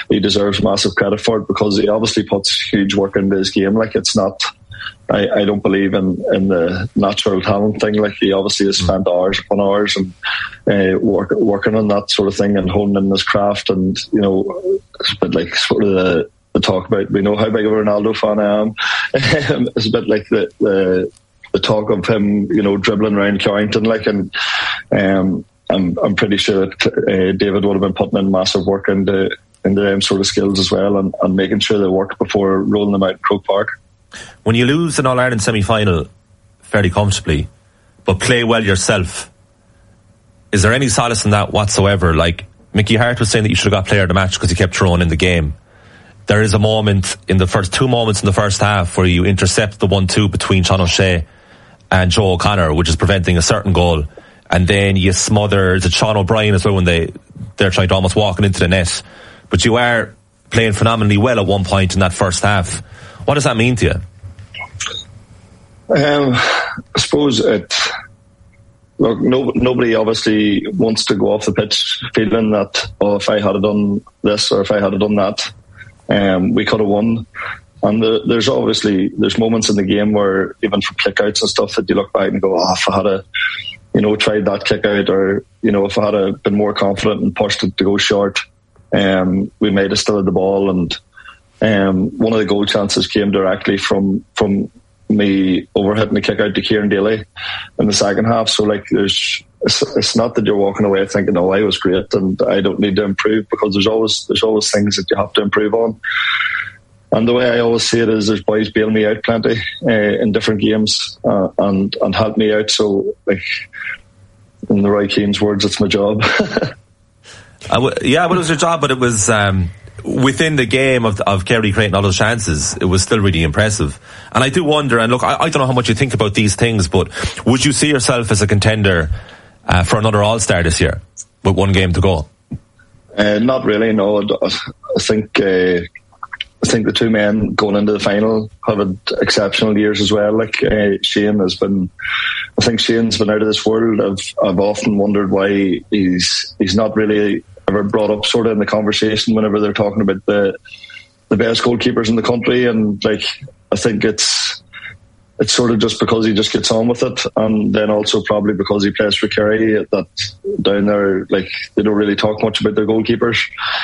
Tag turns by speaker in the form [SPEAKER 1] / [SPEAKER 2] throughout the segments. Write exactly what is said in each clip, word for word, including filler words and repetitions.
[SPEAKER 1] he deserves massive credit for it, because he obviously puts huge work into his game. Like, it's not, I, I don't believe in, in the natural talent thing. Like, he obviously has spent hours upon hours and uh, work, working on that sort of thing and honing in his craft. And, you know, it's a bit like sort of the, the talk about, we know how big of a Ronaldo fan I am. It's a bit like the, the the talk of him, you know, dribbling around Carrington, like, and um, I'm I'm pretty sure that uh, David would have been putting in massive work into into them sort of skills as well, and, and making sure they work before rolling them out in Croke Park.
[SPEAKER 2] When you lose an All-Ireland semi-final fairly comfortably, but play well yourself, is there any solace in that whatsoever? Like, Mickey Hart was saying that you should have got player of the match because he kept throwing in the game. There is a moment in the first two moments in the first half where you intercept the one two between Sean O'Shea and Joe O'Connor, which is preventing a certain goal, and then you smother is it Sean O'Brien as well when they they're trying to almost walking into the net. But you are playing phenomenally well at one point in that first half. What does that mean to you?
[SPEAKER 1] Um, I suppose it. Look, no, nobody obviously wants to go off the pitch feeling that, oh, if I had done this or if I had done that, um, we could have won. And the, there's obviously there's moments in the game where even from kickouts and stuff that you look back and go, oh, if I had a, you know, tried that kick out, or, you know, if I had a, been more confident and pushed it to go short, um, we might have still had the ball. And um, one of the goal chances came directly from from me overhitting the kick out to Kieran Daly in the second half. So, like, there's it's, it's not that you're walking away thinking, oh, I was great and I don't need to improve, because there's always there's always things that you have to improve on. And the way I always see it is, there's boys bail me out plenty uh, in different games uh, and and help me out. So, like, in the Roy Keane's words, it's my job.
[SPEAKER 2] uh, w- yeah, well, it was your job, but it was um, within the game of of Kerry creating all those chances. It was still really impressive. And I do wonder, and look, I, I don't know how much you think about these things, but would you see yourself as a contender uh, for another All-Star this year with one game to go?
[SPEAKER 1] Uh, not really, no. I think... Uh, I think the two men going into the final have had exceptional years as well. Like uh, Shane has been, I think Shane's been out of this world. I've I've often wondered why he's he's not really ever brought up sort of in the conversation whenever they're talking about the the best goalkeepers in the country. And like, I think it's it's sort of just because he just gets on with it, and then also probably because he plays for Kerry, that down there, like, they don't really talk much about their goalkeepers.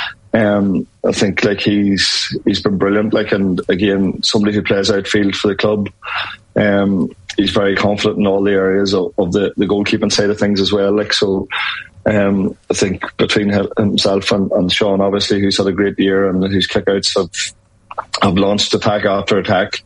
[SPEAKER 1] Um, I think like he's he's been brilliant. Like, and again, somebody who plays outfield for the club, um, he's very confident in all the areas of, of the, the goalkeeping side of things as well. Like, so, um, I think between himself and, and Sean, obviously, who's had a great year and whose kickouts have have launched attack after attack.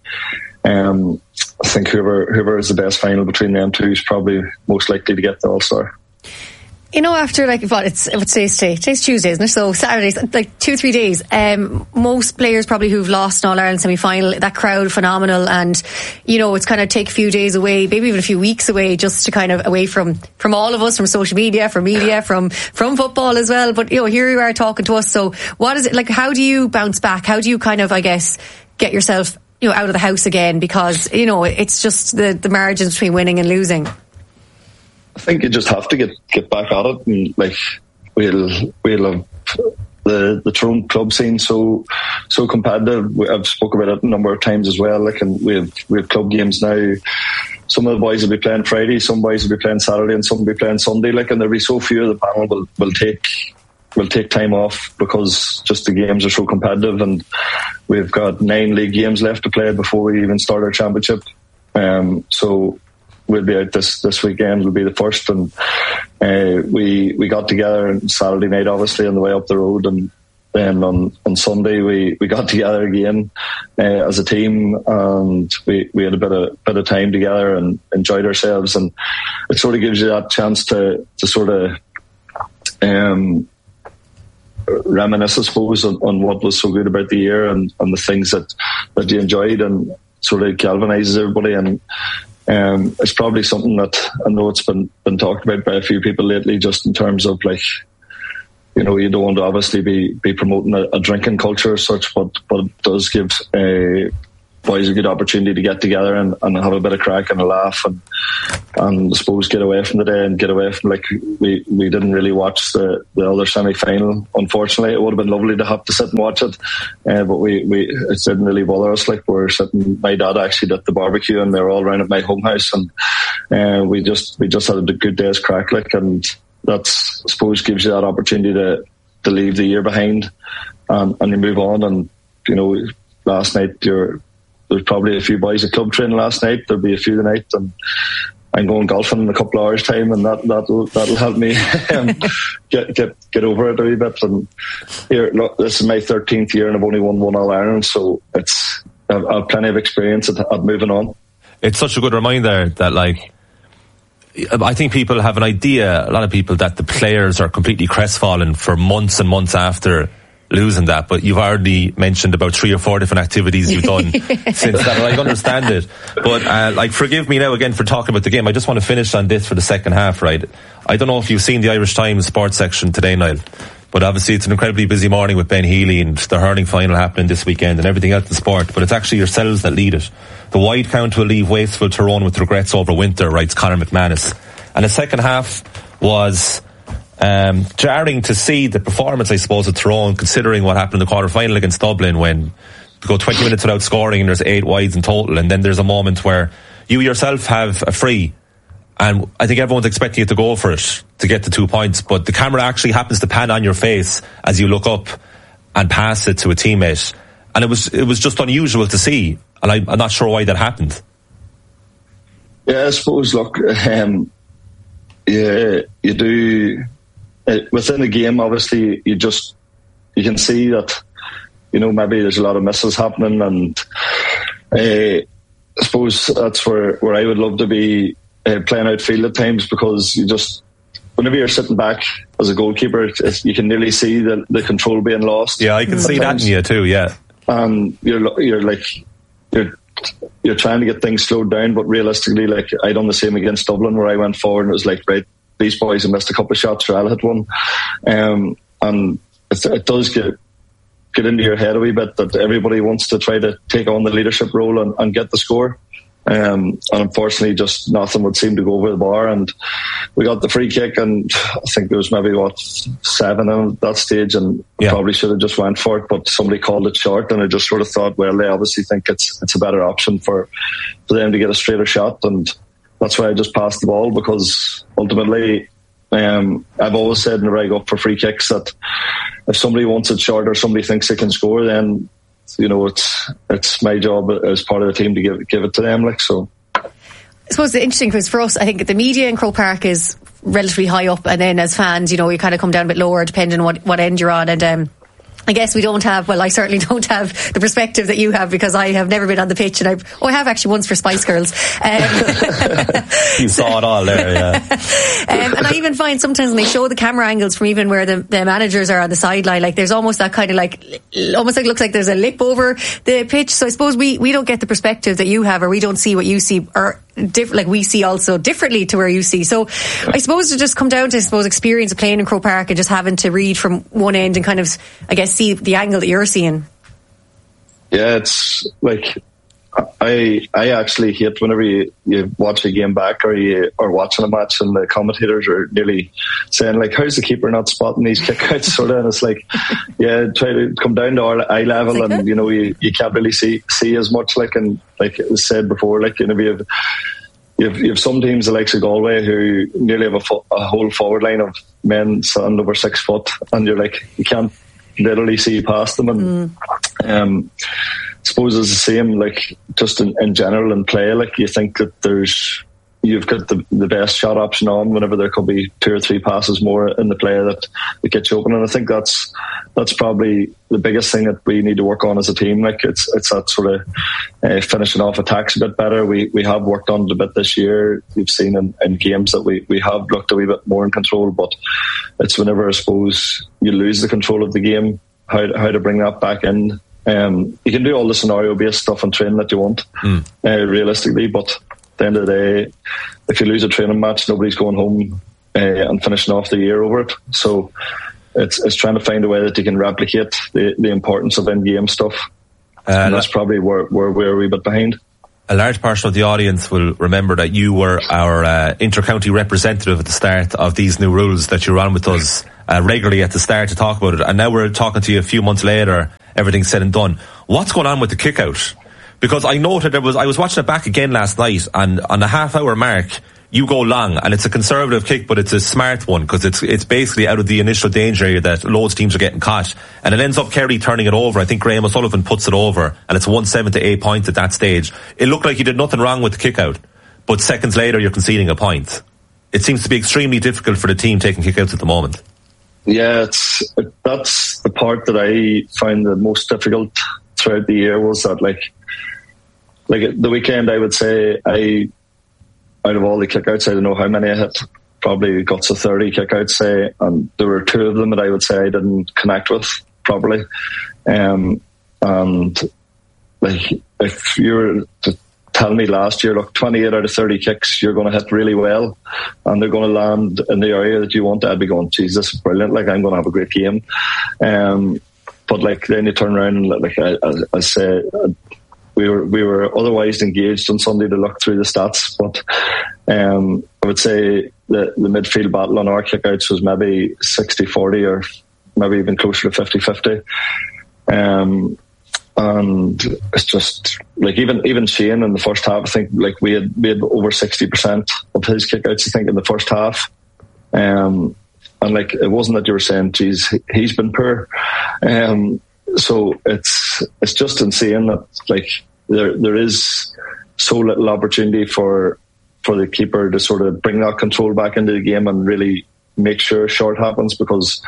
[SPEAKER 1] Um, I think whoever whoever is the best final between them two is probably most likely to get the All-Star.
[SPEAKER 3] You know, after like what it's what's today's today? Today's Tuesday, isn't it? So Saturdays, like two, three days. Um, most players probably who've lost an All-Ireland semi-final, that crowd phenomenal, and you know, it's kind of take a few days away, maybe even a few weeks away, just to kind of away from from all of us, from social media, from media, from from football as well. But you know, here you are talking to us. So what is it like? How do you bounce back? How do you kind of, I guess, get yourself, you know, out of the house again? Because you know, it's just the the margins between winning and losing.
[SPEAKER 1] I think you just have to get, get back at it, and like we'll we'll have the the Tyrone club scene so so competitive. I've spoken about it a number of times as well. Like, and we have we have club games now. Some of the boys will be playing Friday, some boys will be playing Saturday, and some will be playing Sunday. Like, and there'll be so few of the panel will will take will take time off because just the games are so competitive, and we've got nine league games left to play before we even start our championship. Um, so. We'll be out this, this weekend. Will be the first, and uh, we we got together on Saturday night, obviously on the way up the road, and then on, on Sunday we, we got together again uh, as a team, and we, we had a bit of bit of time together and enjoyed ourselves, and it sort of gives you that chance to to sort of um, reminisce, I suppose, on, on what was so good about the year and, and the things that, that you enjoyed, and sort of galvanises everybody. And Um, it's probably something that I know it's been, been talked about by a few people lately, just in terms of, like, you know, you don't want to obviously be, be promoting a, a drinking culture as such, but, but it does give a, boys a good opportunity to get together and, and have a bit of crack and a laugh and and I suppose get away from the day and get away from, like, we, we didn't really watch the, the other semi-final, unfortunately. It would have been lovely to have to sit and watch it, uh, but we, we it didn't really bother us. Like, we were sitting, my dad actually at the barbecue and they were all around at my home house, and uh, we just we just had a good day's crack, like, and that's, I suppose, gives you that opportunity to, to leave the year behind and, and you move on. And, you know, last night you're there's probably a few boys at club training last night. There'll be a few tonight, and I'm going golfing in a couple of hours' time, and that that'll that'll help me um, get get get over it a wee bit. And here, look, this is my thirteenth year, and I've only won one All Ireland, so it's I've, I've plenty of experience at, at moving on.
[SPEAKER 2] It's such a good reminder that, like, I think people have an idea, a lot of people, that the players are completely crestfallen for months and months after losing that, but you've already mentioned about three or four different activities you've done since that, and I understand it. But uh, like, forgive me now again for talking about the game. I just want to finish on this for the second half, right? I don't know if you've seen the Irish Times sports section today, Niall, but obviously it's an incredibly busy morning with Ben Healy and the hurling final happening this weekend and everything else in sport, but it's actually yourselves that lead it. The wide count will leave wasteful Tyrone with regrets over winter, writes Conor McManus. And the second half was Um, jarring to see the performance, I suppose, of Tyrone, considering what happened in the quarter-final against Dublin, when to go twenty minutes without scoring and there's eight wides in total, and then there's a moment where you yourself have a free, and I think everyone's expecting you to go for it to get the two points, but the camera actually happens to pan on your face as you look up and pass it to a teammate, and it was it was just unusual to see, and I, I'm not sure why that happened.
[SPEAKER 1] Yeah, I suppose, look, um, yeah, you do. Within the game, obviously, you just you can see that, you know, maybe there's a lot of misses happening, and uh, I suppose that's where, where I would love to be uh, playing outfield at times, because you just, whenever you're sitting back as a goalkeeper, it's, you can nearly see the, the control being lost.
[SPEAKER 2] Yeah, I can see that in you too. Yeah,
[SPEAKER 1] and you're you're like you're you're trying to get things slowed down, but realistically, like, I done the same against Dublin, where I went forward and it was like, right, these boys have missed a couple of shots, so I'll hit one. Um, and it, it does get get into your head a wee bit that everybody wants to try to take on the leadership role and, and get the score. Um, and unfortunately, just nothing would seem to go over the bar. And we got the free kick, and I think there was maybe, what, seven in at that stage, and yeah. probably should have just went for it, but somebody called it short, and I just sort of thought, well, they obviously think it's it's a better option for, for them to get a straighter shot, and that's why I just passed the ball, because ultimately, um, I've always said whenever I go up for free kicks that if somebody wants it short or somebody thinks they can score, then, you know, it's it's my job as part of the team to give give it to them. Like, so.
[SPEAKER 3] I suppose the interesting thing is for us, I think the media in Croke Park is relatively high up, and then as fans, you know, you kind of come down a bit lower depending on what, what end you're on, and um, I guess we don't have, well, I certainly don't have the perspective that you have, because I have never been on the pitch, and I've, oh, I have actually once for Spice Girls. Um,
[SPEAKER 2] you saw it all there, yeah.
[SPEAKER 3] um, and I even find sometimes when they show the camera angles from even where the, the managers are on the sideline, like, there's almost that kind of like, almost like it looks like there's a lip over the pitch. So I suppose we, we don't get the perspective that you have, or we don't see what you see, or different, like we see also differently to where you see. So I suppose to just come down to, I suppose, experience of playing in Croke Park and just having to read from one end and kind of, I guess, see the angle that you're seeing.
[SPEAKER 1] Yeah, it's like, I I actually hate whenever you, you watch a game back, or you are watching a match and the commentators are nearly saying, like, how's the keeper not spotting these kickouts, sort of, and it's like, yeah, try to come down to our eye level, like, and you know, you, you can't really see see as much, like, and like it was said before, like, you know, you have you have, you have some teams the likes of Galway who nearly have a, fo- a whole forward line of men standing over six foot, and you're like, you can't literally see past them, and mm. um I suppose it's the same, like, just in, in general in play, like, you think that there's you've got the, the best shot option on whenever there could be two or three passes more in the play that, that gets you open, and I think that's that's probably the biggest thing that we need to work on as a team. Like, it's it's that sort of uh, finishing off attacks a bit better. We we have worked on it a bit this year. You've seen in, in games that we, we have looked a wee bit more in control, but it's whenever, I suppose, you lose the control of the game, how how to bring that back in. Um, you can do all the scenario-based stuff and training that you want, mm. uh, realistically, but at the end of the day, if you lose a training match, nobody's going home uh, and finishing off the year over it. So it's it's trying to find a way that you can replicate the, the importance of in-game stuff. Uh, and that's probably where, where we're a wee bit behind.
[SPEAKER 2] A large portion of the audience will remember that you were our uh, inter-county representative at the start of these new rules, that you were on with us uh, regularly at the start to talk about it. And now we're talking to you a few months later, everything's said and done. What's going on with the kick-out? Because I noted there was, I was watching it back again last night, and on the half-hour mark, you go long, and it's a conservative kick, but it's a smart one, because it's it's basically out of the initial danger area that loads of teams are getting caught, and it ends up Kerry turning it over. I think Graham O'Sullivan puts it over, and it's one seven to eight points at that stage. It looked like he did nothing wrong with the kick out, but seconds later you're conceding a point. It seems to be extremely difficult for the team taking kick-outs at the moment.
[SPEAKER 1] Yeah, it's it, that's the part that I find the most difficult throughout the year, was that like like the weekend I would say I out of all the kickouts, I don't know how many I hit, probably got to thirty kickouts, say, and there were two of them that I would say I didn't connect with properly. Um, and like, if you were to tell me last year, look, twenty-eight out of thirty kicks you're going to hit really well, and they're going to land in the area that you want, I'd be going, geez, this is brilliant, like I'm going to have a great game. Um, but like then you turn around and like I, I, I say, We were we were otherwise engaged on Sunday to look through the stats, but um, I would say the, the midfield battle on our kickouts was maybe sixty forty, or maybe even closer to fifty fifty. Um, and it's just like even even Shane in the first half, I think like we had we had over sixty percent of his kickouts, I think, in the first half. Um, and like it wasn't that you were saying, geez, he's been poor. Um, so it's it's just insane that like there there is so little opportunity for for the keeper to sort of bring that control back into the game and really make sure short happens, because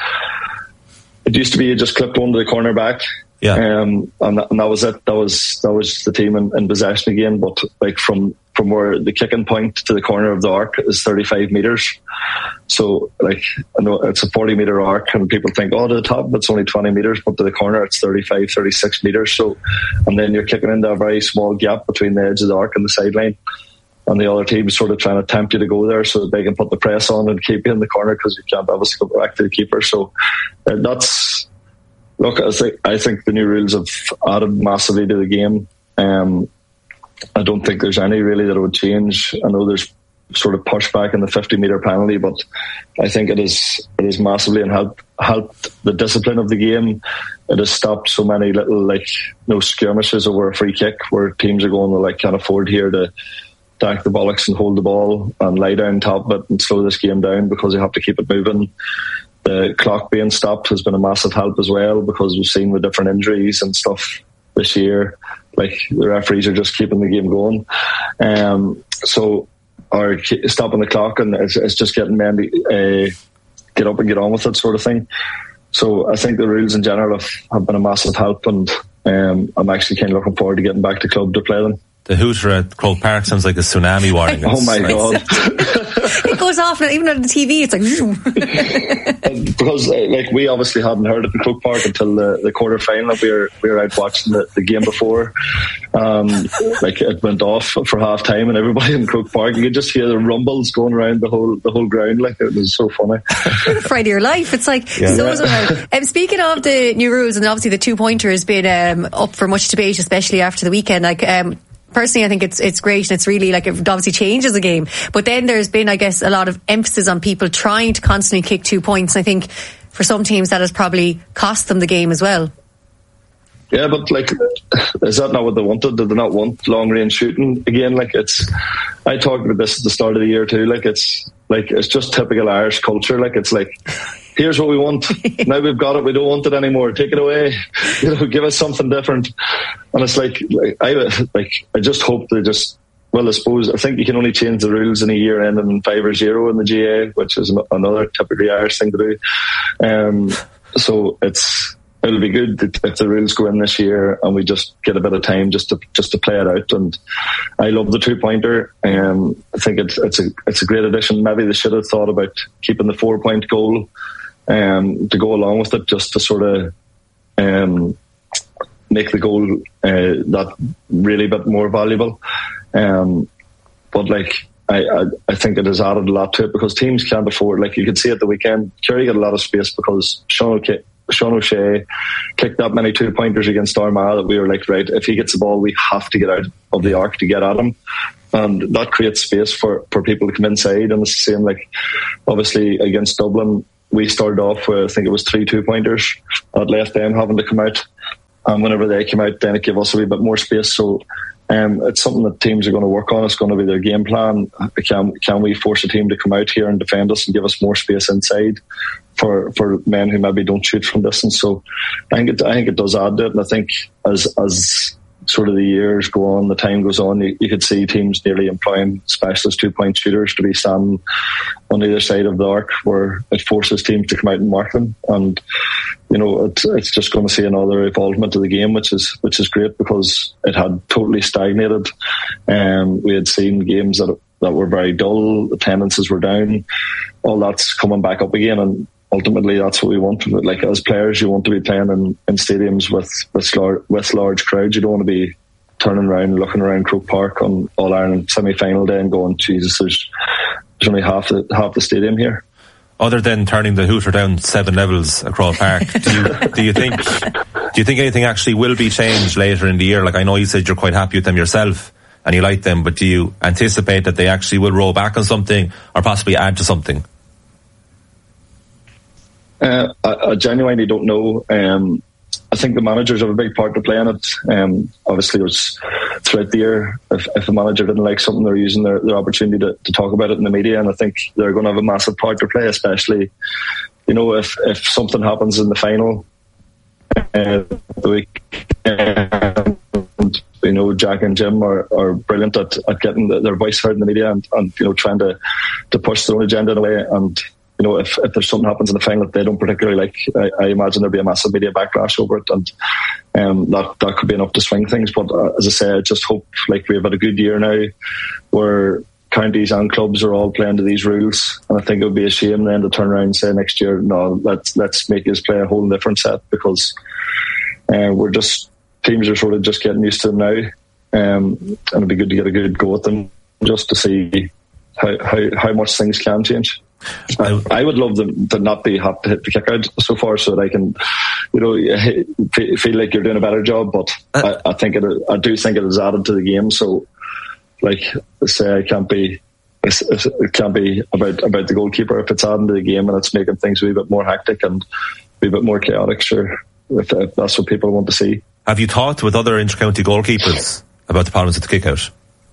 [SPEAKER 1] it used to be you just clipped one to the corner back.
[SPEAKER 2] Yeah.
[SPEAKER 1] Um, and, that, and that was it. That was that was the team in, in possession again. But like from, from where the kicking point to the corner of the arc is thirty-five metres. So like I know it's a forty metre arc, and people think, oh, to the top it's only twenty metres, but to the corner it's thirty-five, thirty-six metres. So, and then you're kicking into a very small gap between the edge of the arc and the sideline. And the other team is sort of trying to tempt you to go there so that they can put the press on and keep you in the corner, because you can't obviously go back to the keeper. So uh, that's. Look, I think, I think the new rules have added massively to the game. Um, I don't think there's any really that it would change. I know there's sort of pushback in the fifty metre penalty, but I think it is it is massively and helped helped the discipline of the game. It has stopped so many little like no skirmishes over a free kick where teams are going to like can't afford here to dank the bollocks and hold the ball and lie down top of it and slow this game down, because you have to keep it moving. The clock being stopped has been a massive help as well, because we've seen with different injuries and stuff this year, like the referees are just keeping the game going. Um, so, or stopping the clock, and it's, it's just getting men to uh, get up and get on with it, sort of thing. So I think the rules in general have, have been a massive help, and um, I'm actually kind of looking forward to getting back to club to play them.
[SPEAKER 2] The hooter at Croke Park sounds like a tsunami warning.
[SPEAKER 1] Oh my god!
[SPEAKER 3] It goes off, even on the T V. It's like
[SPEAKER 1] because uh, like we obviously hadn't heard it in Croke Park until the, the quarter final. We were we were out watching the, the game before. Um, like it went off for half time, and everybody in Croke Park, you could just hear the rumbles going around the whole the whole ground. Like it was so funny.
[SPEAKER 3] Fright of your life. It's like yeah. so. so um, speaking of the new rules, and obviously the two pointer has been um, up for much debate, especially after the weekend. Like. Um, Personally, I think it's it's great, and it's really like it obviously changes the game. But then there's been, I guess, a lot of emphasis on people trying to constantly kick two points. And I think for some teams that has probably cost them the game as well.
[SPEAKER 1] Yeah, but like, is that not what they wanted? Did they not want long range shooting again? Like it's, I talked about this at the start of the year too. Like it's like it's just typical Irish culture. Like it's like, here's what we want. Now we've got it. We don't want it anymore. Take it away. You know, give us something different. And it's like, like I like I just hope they just. Well, I suppose I think you can only change the rules in a year ending in five or zero in the G A A, which is another typically Irish thing to do. Um, so it's it'll be good if the rules go in this year and we just get a bit of time just to just to play it out. And I love the two pointer. Um, I think it's it's a it's a great addition. Maybe they should have thought about keeping the four point goal um, to go along with it, just to sort of um, make the goal uh, that really bit more valuable. Um, but like I, I, I think it has added a lot to it, because teams can't afford. Like you could see at the weekend, Kerry got a lot of space because Sean O'Ke- Sean O'Shea kicked that many two pointers against Armagh that we were like, right, if he gets the ball, we have to get out of the arc to get at him. And that creates space for, for people to come inside. And it's the same, like, obviously against Dublin, we started off with, I think it was three two pointers that left them having to come out. And whenever they came out, then it gave us a wee bit more space. So um, it's something that teams are going to work on. It's going to be their game plan. Can, can we force a team to come out here and defend us and give us more space inside for, for men who maybe don't shoot from distance? So I think it, I think it does add to it. And I think as, as, sort of the years go on, the time goes on, you, you could see teams nearly employing specialist two-point shooters to be standing on either side of the arc, where it forces teams to come out and mark them. And you know, it's it's just going to see another evolvement of the game, which is which is great, because it had totally stagnated. Um, we had seen games that that were very dull, attendances were down, all that's coming back up again, and ultimately that's what we want. Like, as players, you want to be playing in, in stadiums with with large, with large crowds. You don't want to be turning around and looking around Croke Park on All Ireland semi-final day and going, Jesus, there's, there's only half the half the stadium here.
[SPEAKER 2] Other than turning the Hooter down seven levels at Croke Park, do you do you think do you think anything actually will be changed later in the year? Like, I know you said you're quite happy with them yourself and you like them, but do you anticipate that they actually will roll back on something or possibly add to something?
[SPEAKER 1] Uh, I, I genuinely don't know. Um, I think the managers have a big part to play in it. Um, obviously, it was throughout the year. If, if a manager didn't like something, they're using their, their opportunity to, to talk about it in the media, and I think they're going to have a massive part to play, especially, you know, if, if something happens in the final uh, the week. Uh, you know, Jack and Jim are, are brilliant at, at getting the, their voice heard in the media and, and you know, trying to, to push their own agenda in a way. And you know, if, if there's something happens in the final that they don't particularly like, I, I imagine there'll be a massive media backlash over it, and um, that that could be enough to swing things. But uh, as I say, I just hope, like, we've had a good year now, where counties and clubs are all playing to these rules, and I think it would be a shame then to turn around and say next year, no, let's let's make us play a whole different set, because uh, we're just teams are sort of just getting used to them now, um, and it'd be good to get a good go at them just to see how how, how much things can change. I, I would love them to not be have to hit the kick out so far, so that I can, you know, feel like you're doing a better job. But I, I think it, I do think it is added to the game. So, like, say, I can't be, it can't be about about the goalkeeper if it's adding to the game and it's making things a wee bit more hectic and a wee bit more chaotic. Sure, if, if that's what people want to see.
[SPEAKER 2] Have you talked with other inter-county goalkeepers about the problems with the kick out?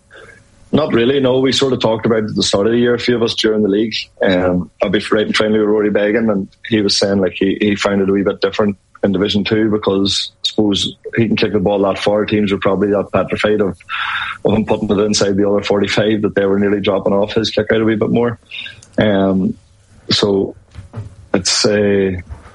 [SPEAKER 1] Not really, no. We sort of talked about it at the start of the year, a few of us during the league. Um, I'll be right and friendly with Rory Began, and he was saying like he, he found it a wee bit different in Division two, because I suppose he can kick the ball that far. Teams were probably that petrified of, of him putting it inside the other forty-five that they were nearly dropping off his kick out a wee bit more. Um, so it's, uh,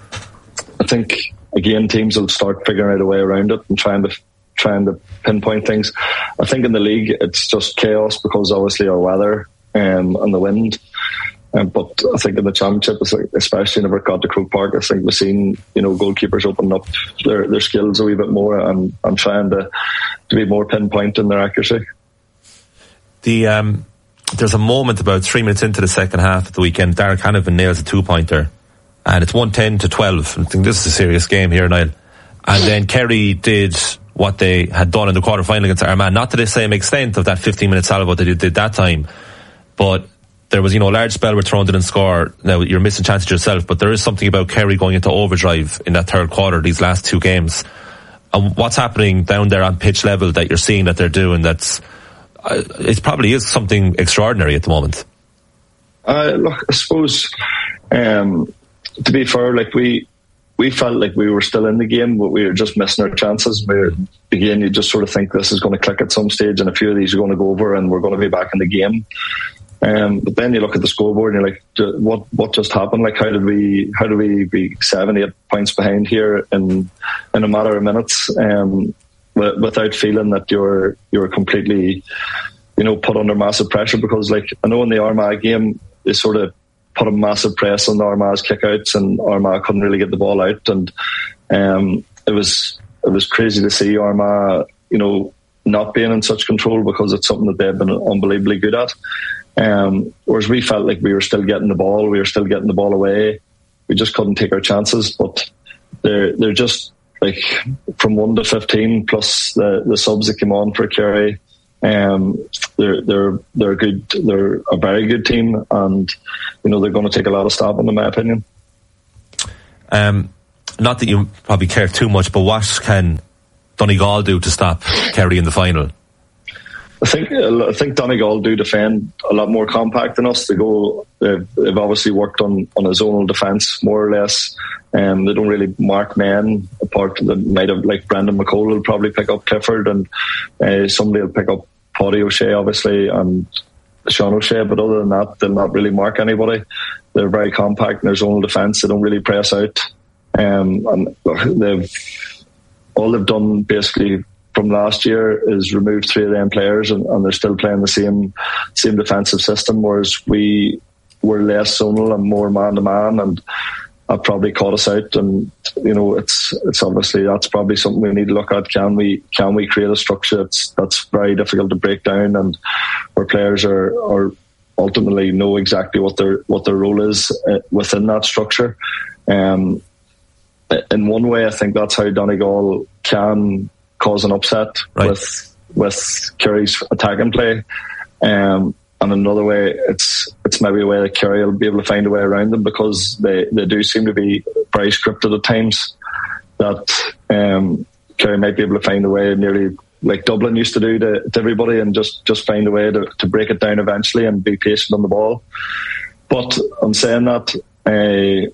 [SPEAKER 1] I think, again, teams will start figuring out a way around it and trying to trying to pinpoint things. I think in the league it's just chaos, because obviously our weather um, and the wind. Um, but I think in the championship, especially whenever it got to Croke Park, I think we've seen, you know, goalkeepers open up their, their skills a wee bit more and, and trying to, to be more pinpoint in their accuracy.
[SPEAKER 2] The um, there's a moment about three minutes into the second half of the weekend, Derek Hannafin nails a two-pointer, and it's one ten to twelve. I think this is a serious game here, Niall. And then Kerry did what they had done in the quarter-final against Armagh, not to the same extent of that fifteen-minute salvo that they did that time, but there was, you know, a large spell where Tyrone didn't score. Now, you're missing chances yourself, but there is something about Kerry going into overdrive in that third quarter, these last two games. And what's happening down there on pitch level that you're seeing that they're doing, that's, uh, it probably is something extraordinary at the moment.
[SPEAKER 1] Uh, look, I suppose, um, to be fair, like we, we felt like we were still in the game, but we were just missing our chances. We were, again, you just sort of think this is going to click at some stage, and a few of these are going to go over, and we're going to be back in the game. Um, but then you look at the scoreboard and you're like, what what just happened? Like, how did we how did we be seven, eight points behind here in in a matter of minutes, um, w- without feeling that you're you're completely, you know, put under massive pressure? Because, like, I know in the Armagh game they sort of put a massive press on the Armagh's kickouts, and Armagh couldn't really get the ball out, and um, it was it was crazy to see Armagh, you know, not being in such control, because it's something that they've been unbelievably good at. Um, whereas we felt like we were still getting the ball, we were still getting the ball away. We just couldn't take our chances. But they're they're just like from one to fifteen plus the, the subs that came on for Kerry. Um, they're they're they're good. They're a very good team, and you know they're going to take a lot of stock in, in my opinion.
[SPEAKER 2] Um, not that you probably care too much, but what can Donegal do to stop Kerry in the final?
[SPEAKER 1] I think I think Donegal do defend a lot more compact than us. They go. They've, they've obviously worked on, on a zonal defence more or less. Um, they don't really mark men apart. That might have like Brendan McCole will probably pick up Clifford, and uh, somebody will pick up Paddy O'Shea obviously and Sean O'Shea. But other than that, they'll not really mark anybody. They're very compact in their zonal defence. They don't really press out. Um, and they've all they've done basically from last year is removed three of them players, and, and they're still playing the same same defensive system, whereas we were less zonal and more man to man, and that probably caught us out. And you know, it's it's obviously that's probably something we need to look at. Can we can we create a structure that's that's very difficult to break down, and where players are are ultimately know exactly what their what their role is uh, within that structure. Um, in one way, I think that's how Donegal can cause an upset right. with with Kerry's attacking play, um, and another way, it's it's maybe a way that Kerry will be able to find a way around them, because they, they do seem to be very scripted at times. That um, Kerry might be able to find a way, nearly like Dublin used to do to, to everybody, and just, just find a way to, to break it down eventually and be patient on the ball. But I'm saying that uh,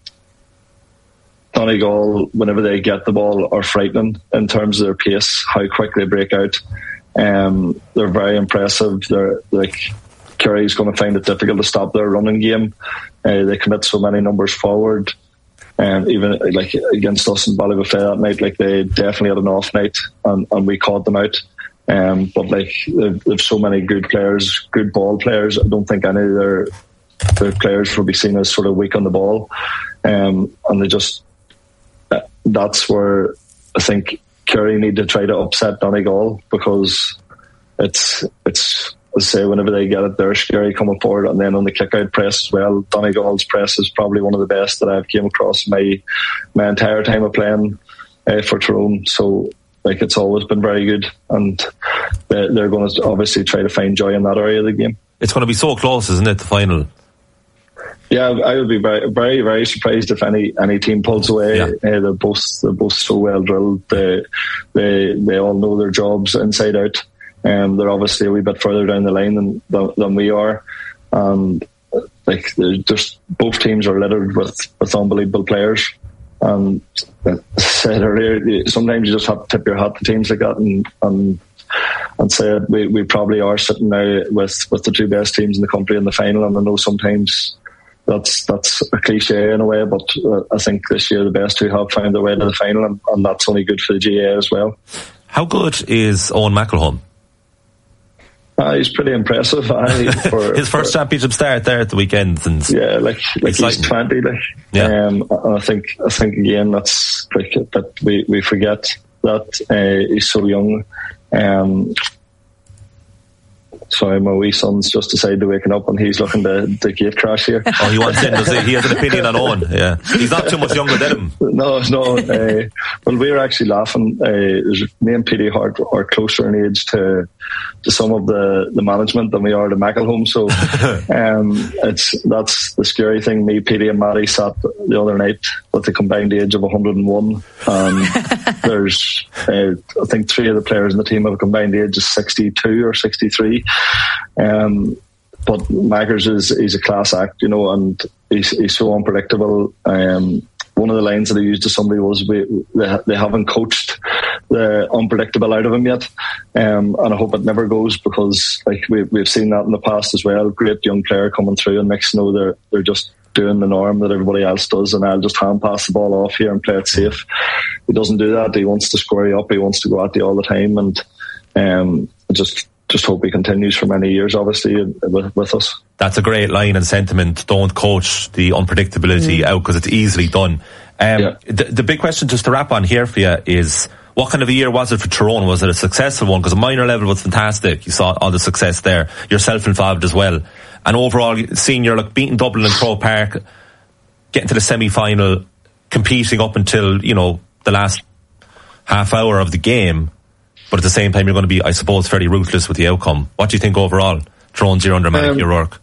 [SPEAKER 1] Donegal, whenever they get the ball, are frightening in terms of their pace, how quick they break out. Um, they're very impressive. They're like Kerry's going to find it difficult to stop their running game. Uh, they commit so many numbers forward, and even like against us in Ballybofey that night, like they definitely had an off night, and, and we caught them out. Um, but like they've, they've so many good players, good ball players. I don't think any of their their players will be seen as sort of weak on the ball, um, and they just. That's where I think Kerry need to try to upset Donegal, because it's it's as I say, whenever they get it, they're scary coming forward, and then on the kick out press as well. Donegal's press is probably one of the best that I've came across my my entire time of playing uh, for Tyrone. So like it's always been very good, and they're, they're going to obviously try to find joy in that area of the game. It's going to be so close, isn't it, the final? Yeah, I would be very, very, very surprised if any, any team pulls away. Yeah. Uh, they're both they're both so well drilled. They they they all know their jobs inside out. Um, they're obviously a wee bit further down the line than than, than we are. And like, just both teams are littered with, with unbelievable players. And as I said earlier, sometimes you just have to tip your hat to teams like that, and and. and say we we probably are sitting now with, with the two best teams in the country in the final. And I know sometimes. That's that's a cliche in a way, but uh, I think this year the best two have found their way to the final, and, and that's only good for the G A A as well. How good is Owen McElhone? Uh, he's pretty impressive. Uh, for, His first for, championship start there at the weekend, and yeah, like like he's twenty, like yeah. Um, and I think I think again that's like that we, we forget that uh, he's so young. Um, Sorry, my wee son's just decided to waken up, and he's looking to, to gate crash here. Oh, he wants in, does he? He has an opinion on Owen. Yeah, he's not too much younger than him. No, no. Uh, well, we were actually laughing. Uh, me and P D Hart are closer in age to to some of the, the management than we are to McElhone. So um, it's that's the scary thing. Me, P D, and Matty sat the other night with the combined age of one hundred and one. Um, there's, uh, I think, three of the players in the team have a combined age of sixty-two or sixty-three. Um, but Maggers is he's a class act, you know, and he's, he's so unpredictable. Um, one of the lines that I used to somebody was, we, they, they haven't coached the unpredictable out of him yet. Um, and I hope it never goes, because like we, we've seen that in the past as well. Great young player coming through, and next you know they're, they're just doing the norm that everybody else does, and I'll just hand pass the ball off here and play it safe. He doesn't do that. He wants to square you up. He wants to go at you all the time, and um, just just hope he continues for many years, obviously, with, with us. That's a great line and sentiment. Don't coach the unpredictability mm. out, because it's easily done. Um, yeah. the, the big question, just to wrap on here for you, is what kind of a year was it for Tyrone? Was it a successful one? Because the minor level was fantastic. You saw all the success there. Yourself involved as well. And overall, seeing you're like beating Dublin in Croke Park, getting to the semi-final,
[SPEAKER 2] competing up until, you know, the last half hour of the game, but at the same time you're going to be, I suppose, fairly ruthless with the outcome. What do you think overall, Thrones, you're under Malachy um, O'Rourke?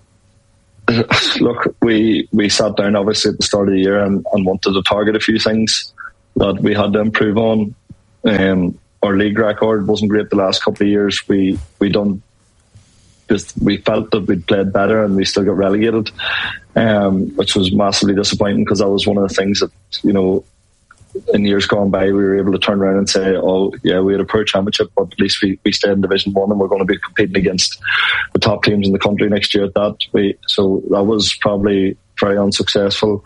[SPEAKER 1] Look, we, we sat down obviously at the start of the year and, and wanted to target a few things that we had to improve on. Um, our league record wasn't great the last couple of years. We we done just we felt that we'd played better and we still got relegated, um, which was massively disappointing because that was one of the things that, you know, in years gone by we were able to turn around and say, oh yeah, we had a poor championship, but at least we, we stayed in Division One and we're going to be competing against the top teams in the country next year at that. We, so that was probably very unsuccessful.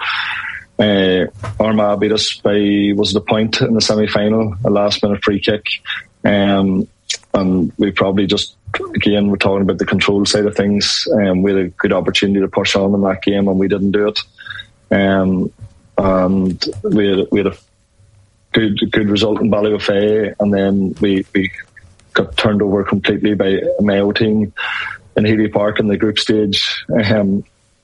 [SPEAKER 1] Uh, Armagh beat us by, was it a point in the semi-final, a last minute free kick, um, and we probably just, again, we're talking about the control side of things. Um, we had a good opportunity to push on in that game and we didn't do it. Um, and we had, we had a good good result in Ballybofey, and then we, we got turned over completely by a Mayo team in Healy Park in the group stage. Um,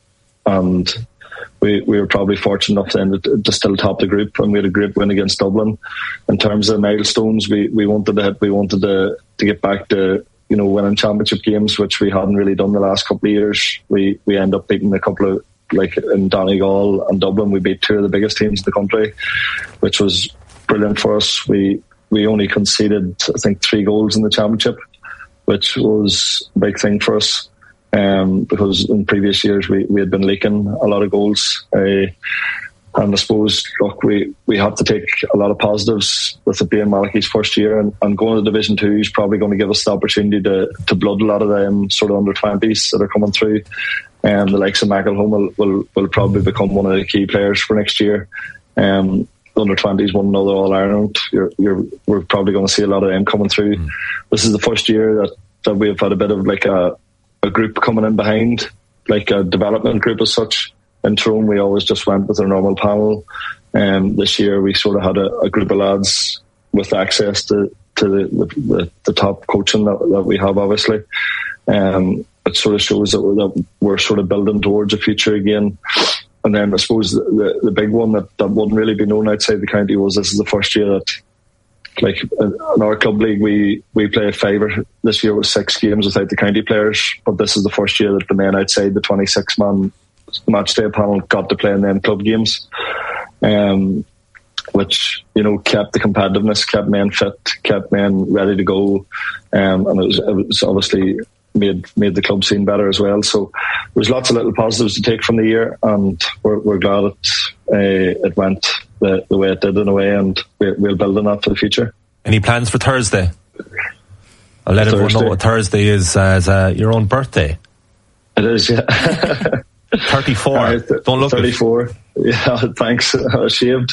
[SPEAKER 1] and we, we were probably fortunate enough then to, to still top the group, and we had a great win against Dublin. In terms of milestones, we, we wanted to hit, we wanted to, to get back to, you know, winning championship games, which we hadn't really done the last couple of years. We we end up beating a couple of, like in Donegal and Dublin, we beat two of the biggest teams in the country, which was brilliant for us. We we only conceded, I think, three goals in the championship, which was a big thing for us, um, because in previous years we, we had been leaking a lot of goals. Uh, and I suppose, look, we, we have to take a lot of positives with it being Malachy's first year, and, and going to Division Two is probably going to give us the opportunity to, to blood a lot of them sort of under twenties that are coming through. And um, the likes of Mackleholm will, will, will probably become one of the key players for next year. Um, the under twenties won another All Ireland. You're, you're, we're probably going to see a lot of them coming through. Mm. This is the first year that, that we've had a bit of like a, a group coming in behind, like a development group as such. In Tyrone, we always just went with our normal panel. Um, this year, we sort of had a, a group of lads with access to, to the, the, the top coaching that, that we have, obviously. Um, it sort of shows that we're, that we're sort of building towards a future again. And then I suppose the, the, the big one that, that wouldn't really be known outside the county was this is the first year that, like, in our club league, we, we play a favour. This year was six games without the county players, but this is the first year that the men outside the twenty-six man match day panel got to play in them club games, um, which, you know, kept the competitiveness, kept men fit, kept men ready to go, um, and it was, it was obviously made made the club scene better as well. So there was lots of little positives to take from the year, and we're, we're glad it uh, it went the, the way it did in a way, and we, we'll build on that for the future. Any
[SPEAKER 2] plans for Thursday? I'll let Thursday. everyone know what Thursday is as uh, your own birthday.
[SPEAKER 1] It is, yeah.
[SPEAKER 2] thirty-four. Uh, th- Don't look
[SPEAKER 1] thirty-four. It. Yeah, thanks. I was shaved.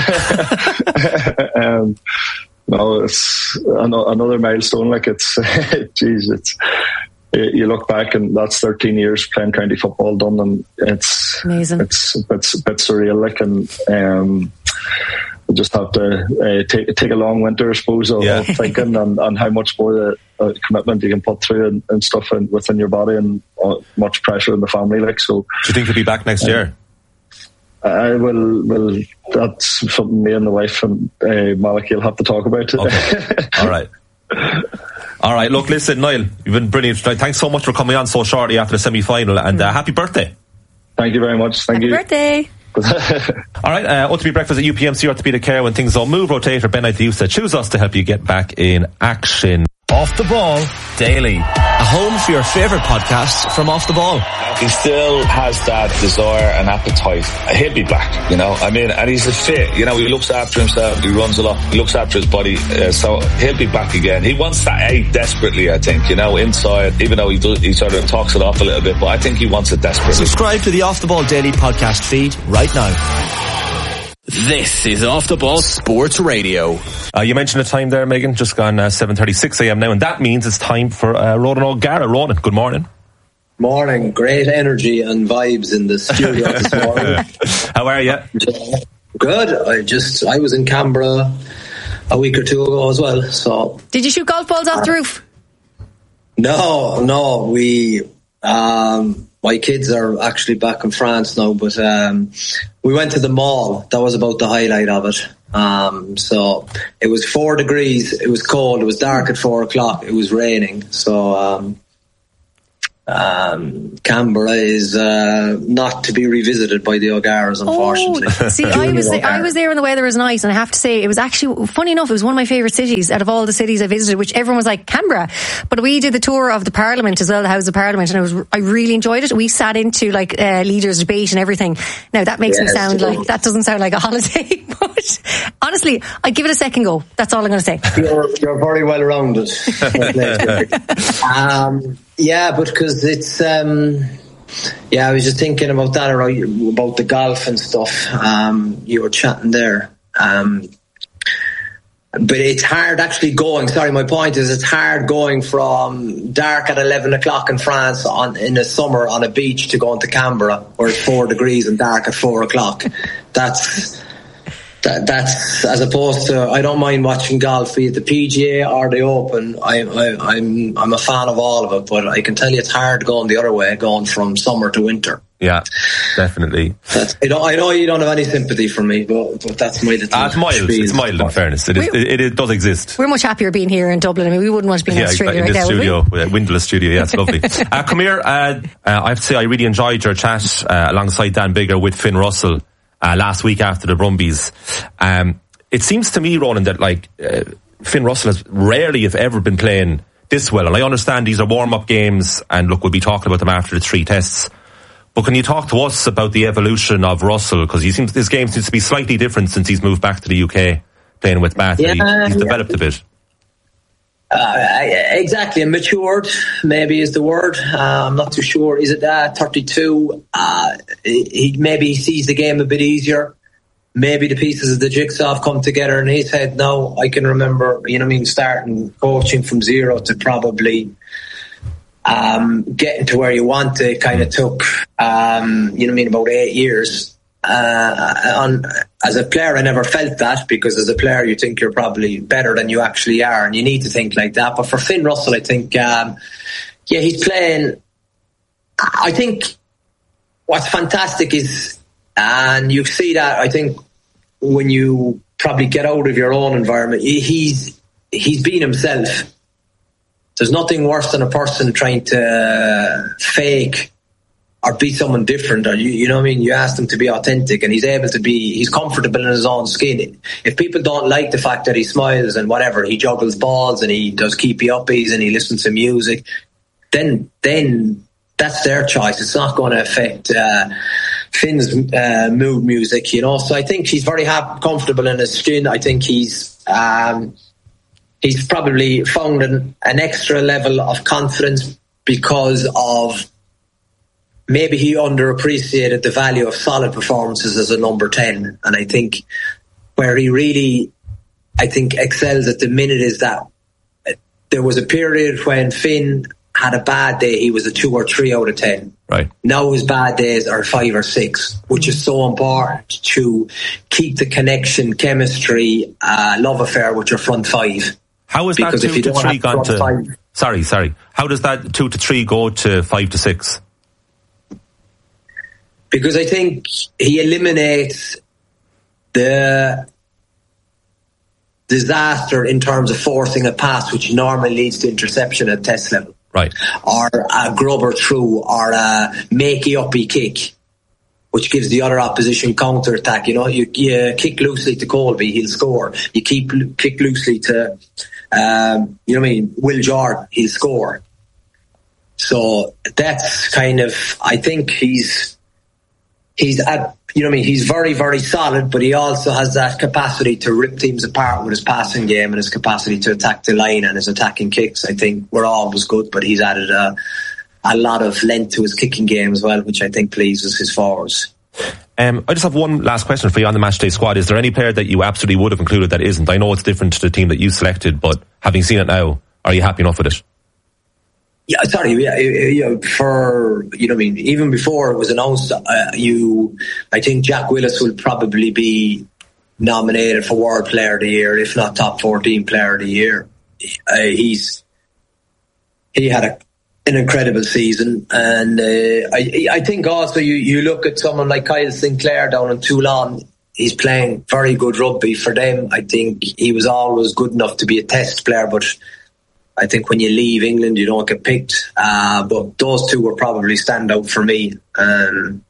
[SPEAKER 1] um, no, it's another milestone. Like it's, geez, it's. You look back and that's thirteen years playing county football done, and it's
[SPEAKER 3] amazing.
[SPEAKER 1] It's it's a bit surreal. Like, and um, we just have to uh, take take a long winter, I suppose, of, yeah. of thinking and, and how much more the uh, commitment you can put through and, and stuff in, within your body, and uh, much pressure in the family. Like, so,
[SPEAKER 2] do you think you'll be back next uh, year?
[SPEAKER 1] I will. Will that's something me and the wife and uh, Malachy will have to talk about.
[SPEAKER 2] Okay. All right. All right, look, listen, Niall, you've been brilliant. Thanks so much for coming on so shortly after the semi-final, and uh, happy birthday.
[SPEAKER 1] Thank you very much. Thank
[SPEAKER 3] happy
[SPEAKER 1] you.
[SPEAKER 3] Happy
[SPEAKER 1] birthday.
[SPEAKER 2] All right, uh, O T B Breakfast at U P M C Orthopedic Care. When things all move, rotate, or bend out the use that choose us to help you get back in action.
[SPEAKER 4] Off the Ball Daily, a home for your favourite podcasts from Off the Ball.
[SPEAKER 5] He still has that desire and appetite. He'll be back, you know. I mean, and he's a fit. You know, he looks after himself. He runs a lot. He looks after his body. Uh, so he'll be back again. He wants that eight desperately, I think. You know, inside, even though he do, he sort of talks it off a little bit, but I think he wants it desperately.
[SPEAKER 4] Subscribe to the Off the Ball Daily podcast feed right now. This is Off the Ball Sports Radio.
[SPEAKER 2] Uh, you mentioned the time there, Megan, just gone uh, seven thirty-six a.m. now, and that means it's time for uh, Ronan O'Gara. Ronan, good morning.
[SPEAKER 6] Morning. Great energy and vibes in the studio this morning.
[SPEAKER 2] How are you?
[SPEAKER 6] Good. I just I was in Canberra a week or two ago as well. So
[SPEAKER 3] did you shoot golf balls off the roof?
[SPEAKER 6] No, no. We um, my kids are actually back in France now, but um, we went to the mall. That was about the highlight of it. Um, so it was four degrees. It was cold. It was dark at four o'clock. It was raining. So um, um, Canberra is uh, not to be revisited by the O'Garas, unfortunately.
[SPEAKER 3] Oh, see, I was there, I was there when the weather was nice, and I have to say it was actually funny enough. It was one of my favourite cities out of all the cities I visited, which everyone was like Canberra. But we did the tour of the Parliament as well, the House of Parliament, and I was I really enjoyed it. We sat into like uh, leaders' debate and everything. Now that makes yes, me sound like that doesn't sound like a holiday, but honestly, I'd give it a second go. That's all I'm going to say.
[SPEAKER 6] You're you're very well rounded. um, yeah, but because it's um, yeah, I was just thinking about that about the golf and stuff. Um, you were chatting there. Um, But it's hard actually going, sorry, my point is it's hard going from dark at eleven o'clock in France on, in the summer on a beach to going to Canberra where it's four degrees and dark at four o'clock. That's, that, that's as opposed to, I don't mind watching golf, be it the P G A or the Open. I, I, I'm, I'm a fan of all of it, but I can tell you it's hard going the other way, going from summer to winter.
[SPEAKER 2] Yeah, definitely.
[SPEAKER 6] That's, I, don't, I know you don't have any sympathy for me, but, but that's my little...
[SPEAKER 2] Uh, it's mild, it's mild in fairness. It, is, it, it does exist.
[SPEAKER 3] We're much happier being here in Dublin. I mean, we wouldn't want to be in
[SPEAKER 2] yeah,
[SPEAKER 3] Australia
[SPEAKER 2] exactly,
[SPEAKER 3] right
[SPEAKER 2] in this
[SPEAKER 3] now,
[SPEAKER 2] studio, windowless studio, yeah, it's lovely. uh, come here, uh, uh, I have to say I really enjoyed your chat uh, alongside Dan Biggar with Finn Russell uh, last week after the Brumbies. Um, it seems to me, Ronan, that like uh, Finn Russell has rarely, if ever, been playing this well. And I understand these are warm-up games, and look, we'll be talking about them after the three tests. But can you talk to us about the evolution of Russell? Because he seems this game seems to be slightly different since he's moved back to the U K, playing with Bath. Yeah, he, he's developed yeah. a bit.
[SPEAKER 6] Uh, exactly, and matured maybe is the word. Uh, I'm not too sure. Is it uh, thirty-two? Uh, he maybe he sees the game a bit easier. Maybe the pieces of the jigsaw have come together in his head. Now I can remember, you know, what I mean, starting coaching from zero to probably. Um, getting to where you want to kind of took, um, you know what I mean, about eight years. Uh, on, as a player, I never felt that because as a player, you think you're probably better than you actually are, and you need to think like that. But for Finn Russell, I think, um, yeah, he's playing. I think what's fantastic is, and you see that, I think, when you probably get out of your own environment, he's he's been himself. There's nothing worse than a person trying to fake or be someone different, or you, you know what I mean? You ask him to be authentic, and he's able to be, he's comfortable in his own skin. If people don't like the fact that he smiles and whatever, he juggles balls and he does keepy uppies and he listens to music, then then that's their choice. It's not going to affect uh, Finn's uh, mood music, you know. So I think he's very happy, comfortable in his skin. I think he's... Um, He's probably found an, an extra level of confidence because of maybe he underappreciated the value of solid performances as a number ten. And I think where he really, I think, excels at the minute is that there was a period when Finn had a bad day, he was a two or three out of ten.
[SPEAKER 2] Right.
[SPEAKER 6] Now his bad days are five or six, which is so important to keep the connection, chemistry, uh, love affair with your front five.
[SPEAKER 2] How is
[SPEAKER 6] because
[SPEAKER 2] that two to three gone to?
[SPEAKER 6] Five,
[SPEAKER 2] sorry, sorry. How does that two to three go to five to six?
[SPEAKER 6] Because I think he eliminates the disaster in terms of forcing a pass, which normally leads to interception at test level,
[SPEAKER 2] right?
[SPEAKER 6] Or a grubber through, or a makey uppy kick, which gives the other opposition counter attack. You know, you, you kick loosely to Colby, he'll score. You keep kick loosely to. Um, you know what I mean? Will Jordan, he'll score. So that's kind of, I think he's, he's at, you know what I mean? He's very, very solid, but he also has that capacity to rip teams apart with his passing game and his capacity to attack the line and his attacking kicks. I think were always good, but he's added a, a lot of length to his kicking game as well, which I think pleases his forwards.
[SPEAKER 2] Um, I just have one last question for you on the matchday squad. Is there any player that you absolutely would have included that isn't? I know it's different to the team that you selected, but having seen it now, are you happy enough with it?
[SPEAKER 6] Yeah, sorry, yeah, yeah, for, you know what I mean, even before it was announced, uh, you, I think Jack Willis will probably be nominated for World Player of the Year, if not top fourteen Player of the Year. Uh, he's, he had a an incredible season, and uh, I, I think also you, you look at someone like Kyle Sinclair down in Toulon. He's playing very good rugby for them. I think he was always good enough to be a test player, but I think when you leave England, you don't get picked. Uh, but those two were probably stand out for me. Um,